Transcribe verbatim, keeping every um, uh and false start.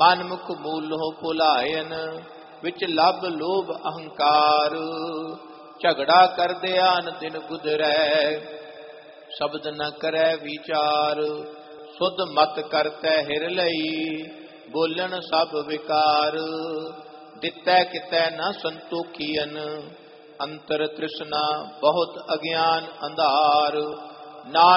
ਮਨ ਮੁਖ ਮੂਲੋ ਭੁਲਾਇਨ, ਵਿੱਚ ਲੱਭ ਲੋਭ ਅਹੰਕਾਰ। ਝਗੜਾ ਕਰਦੇ ਆਨ ਦਿਨ ਗੁਦਰੈ, ਸ਼ਬਦ ਨ ਕਰੈ ਵਿਚਾਰ। ਸੁਧ ਮਤ ਕਰਤੈ ਹਿਰ ਲਈ, ਬੋਲਣ ਸਭ ਵਿਕਾਰ। ਦਿੱਤੈ ਕਿਤੈ ਨ ਸੰਤੋਖੀਅਨ, ਅੰਤਰ ਤ੍ਰਿਸ਼ਨਾ ਬਹੁਤ ਅਗਿਆਨ ਅੰਧਾਰ। ਨਾ